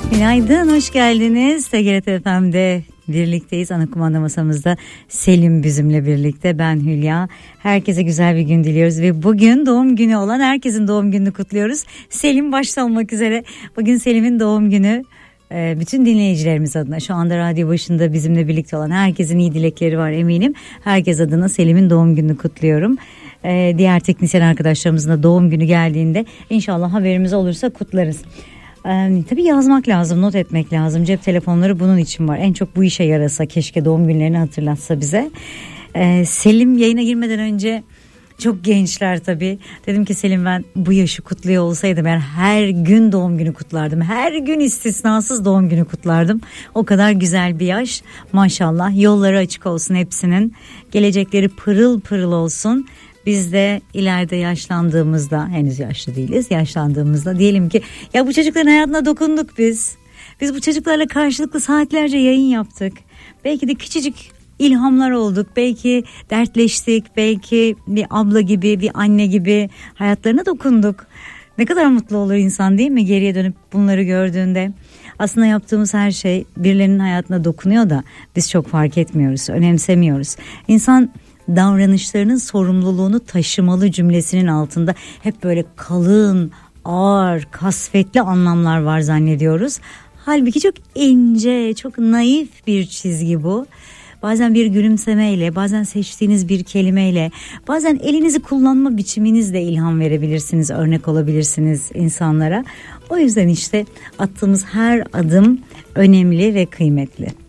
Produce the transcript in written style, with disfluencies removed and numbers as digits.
Günaydın, hoş geldiniz. TGRT FM'de birlikteyiz. Ana kumanda masamızda Selim bizimle birlikte. Ben Hülya. Herkese güzel bir gün diliyoruz ve bugün doğum günü olan herkesin doğum gününü kutluyoruz. Selim başta olmak üzere. Bugün Selim'in doğum günü. Bütün dinleyicilerimiz adına, şu anda radyo başında bizimle birlikte olan herkesin iyi dilekleri var eminim. Herkes adına Selim'in doğum gününü kutluyorum. Diğer teknisyen arkadaşlarımızın da doğum günü geldiğinde inşallah haberimiz olursa kutlarız. Tabii yazmak lazım, not etmek lazım. Cep telefonları bunun için var. En çok bu işe yarasa, keşke doğum günlerini hatırlatsa bize. Selim yayına girmeden önce, çok gençler tabii. Dedim ki Selim, ben bu yaşı kutluyor olsaydım ben her gün doğum günü kutlardım. Her gün istisnasız doğum günü kutlardım. O kadar güzel bir yaş. Maşallah, yolları açık olsun hepsinin. Gelecekleri pırıl pırıl olsun. Biz de ileride yaşlandığımızda, henüz yaşlı değiliz, yaşlandığımızda diyelim ki ya bu çocukların hayatına dokunduk biz. Biz bu çocuklarla karşılıklı saatlerce yayın yaptık. Belki de küçücük ilhamlar olduk. Belki dertleştik. Belki bir abla gibi, bir anne gibi hayatlarına dokunduk. Ne kadar mutlu olur insan, değil mi? Geriye dönüp bunları gördüğünde. Aslında yaptığımız her şey birilerinin hayatına dokunuyor da biz çok fark etmiyoruz, önemsemiyoruz. İnsan davranışlarının sorumluluğunu taşımalı cümlesinin altında hep böyle kalın, ağır, kasvetli anlamlar var zannediyoruz. Halbuki çok ince, çok naif bir çizgi bu. Bazen bir gülümsemeyle, bazen seçtiğiniz bir kelimeyle, bazen elinizi kullanma biçiminizle ilham verebilirsiniz, örnek olabilirsiniz insanlara. O yüzden işte attığımız her adım önemli ve kıymetli.